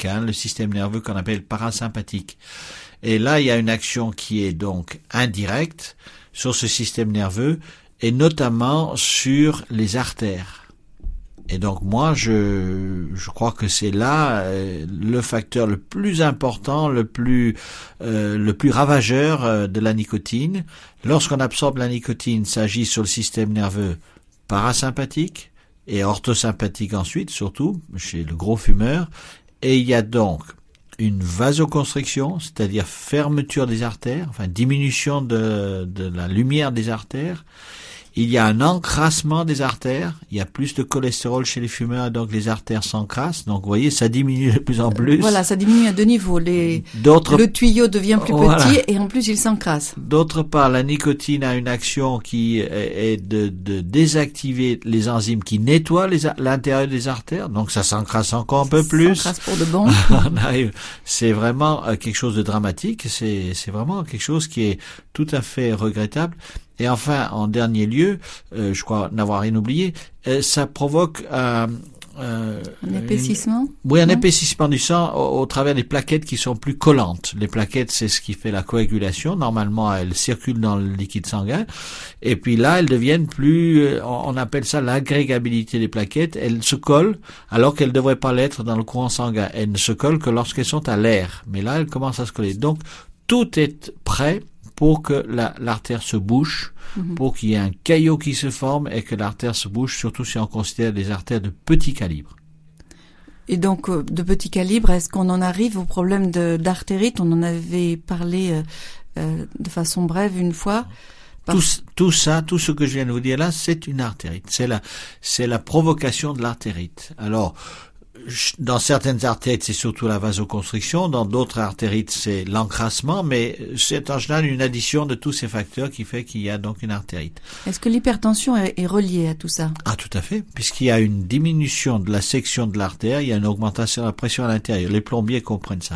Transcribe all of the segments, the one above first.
cervical, le système nerveux qu'on appelle parasympathique. Et là, il y a une action qui est donc indirecte sur ce système nerveux et notamment sur les artères. Et donc moi, je crois que c'est là le facteur le plus important, le plus ravageur de la nicotine. Lorsqu'on absorbe la nicotine, ça agit sur le système nerveux parasympathique et orthosympathique ensuite, surtout chez le gros fumeur. Et il y a donc une vasoconstriction, c'est-à-dire fermeture des artères, enfin diminution de la lumière des artères. Il y a un encrassement des artères, il y a plus de cholestérol chez les fumeurs, donc les artères s'encrassent. Donc vous voyez, ça diminue de plus en plus. Voilà, ça diminue à deux niveaux. Le tuyau devient plus petit et en plus il s'encrasse. D'autre part, la nicotine a une action qui est de désactiver les enzymes qui nettoient l'intérieur des artères, donc ça s'encrasse encore un peu plus. Ça s'encrasse pour de bon. On arrive. C'est vraiment quelque chose de dramatique, c'est vraiment quelque chose qui est tout à fait regrettable. Et enfin, en dernier lieu, je crois n'avoir rien oublié, ça provoque un épaississement. Un épaississement du sang au travers des plaquettes qui sont plus collantes. Les plaquettes, c'est ce qui fait la coagulation. Normalement, elles circulent dans le liquide sanguin. Et puis là, elles deviennent plus, on appelle ça l'agrégabilité des plaquettes. Elles se collent alors qu'elles ne devraient pas l'être dans le courant sanguin. Elles ne se collent que lorsqu'elles sont à l'air. Mais là, elles commencent à se coller. Donc, tout est prêt pour que l'artère se bouche, pour qu'il y ait un caillot qui se forme et que l'artère se bouche, surtout si on considère des artères de petit calibre. Et donc, de petit calibre, est-ce qu'on en arrive au problème d'artérite? On en avait parlé de façon brève une fois. Tout ce que je viens de vous dire là, c'est une artérite. C'est la provocation de l'artérite. Alors, dans certaines artérites, c'est surtout la vasoconstriction. Dans d'autres artérites, c'est l'encrassement. Mais c'est en général une addition de tous ces facteurs qui fait qu'il y a donc une artérite. Est-ce que l'hypertension est reliée à tout ça? Ah, tout à fait. Puisqu'il y a une diminution de la section de l'artère, il y a une augmentation de la pression à l'intérieur. Les plombiers comprennent ça.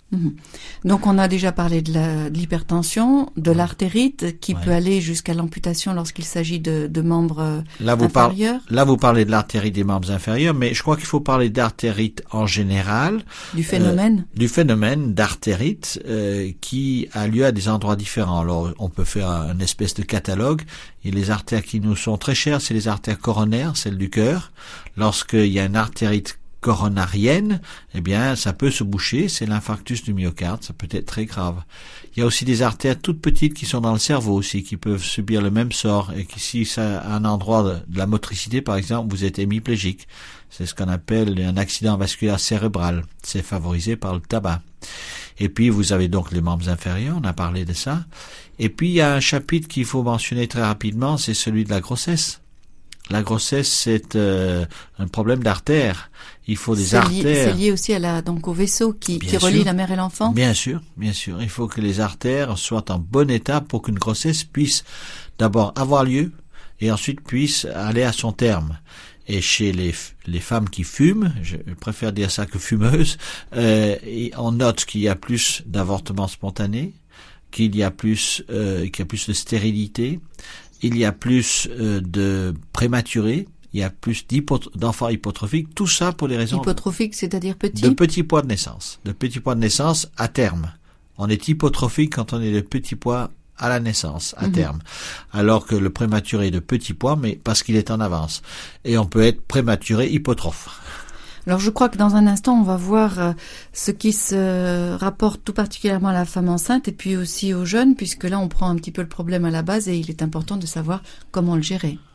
Donc on a déjà parlé de l'hypertension, de l'artérite qui peut aller jusqu'à l'amputation lorsqu'il s'agit de membres inférieurs. Là vous parlez de l'artérite des membres inférieurs, mais je crois qu'il faut parler d'artérite en général. Du phénomène d'artérite qui a lieu à des endroits différents. Alors on peut faire une espèce de catalogue. Et les artères qui nous sont très chères, c'est les artères coronaires, celles du cœur. Lorsqu'il y a une artérite coronarienne, eh bien, ça peut se boucher, c'est l'infarctus du myocarde, ça peut être très grave. Il y a aussi des artères toutes petites qui sont dans le cerveau aussi, qui peuvent subir le même sort, et qui, si c'est un endroit de la motricité, par exemple, vous êtes hémiplégique. C'est ce qu'on appelle un accident vasculaire cérébral. C'est favorisé par le tabac. Et puis, vous avez donc les membres inférieurs, on a parlé de ça. Et puis, il y a un chapitre qu'il faut mentionner très rapidement, c'est celui de la grossesse. La grossesse, c'est un problème d'artère. Il faut des artères. C'est lié aussi donc au vaisseau qui relie la mère et l'enfant. Bien sûr, bien sûr. Il faut que les artères soient en bon état pour qu'une grossesse puisse d'abord avoir lieu et ensuite puisse aller à son terme. Et chez les femmes qui fument, je préfère dire ça que fumeuses, on note qu'il y a plus d'avortements spontanés, qu'il y a plus de stérilité. Il y a plus de prématurés, il y a plus d'enfants hypotrophiques, tout ça pour des raisons... Hypotrophiques, c'est-à-dire petits? De petits poids de naissance. De petits poids de naissance à terme. On est hypotrophique quand on est de petits poids à la naissance, à terme. Alors que le prématuré est de petits poids, mais parce qu'il est en avance. Et on peut être prématuré hypotrophe. Alors je crois que dans un instant, on va voir ce qui se rapporte tout particulièrement à la femme enceinte et puis aussi aux jeunes, puisque là, on prend un petit peu le problème à la base et il est important de savoir comment le gérer.